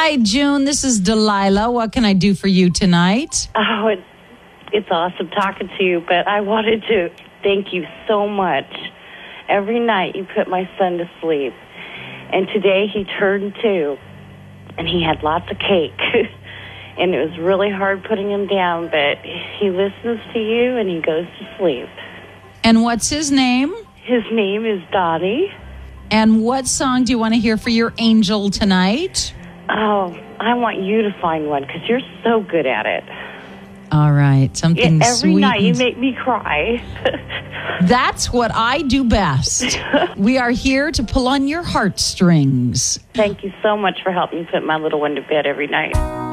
Hi, June. This is Delilah. What can I do for you tonight? Oh, it's awesome talking to you, but I wanted to thank you so much. Every night you put my son to sleep. And today he turned 2, and he had lots of cake. And it was really hard putting him down, but he listens to you and he goes to sleep. And what's his name? His name is Donnie. And what song do you want to hear for your angel tonight? Oh, I want you to find one because you're so good at it. All right, something Every sweet. night you make me cry. That's what I do best. We are here to pull on your heartstrings. Thank you so much for helping me put my little one to bed every night.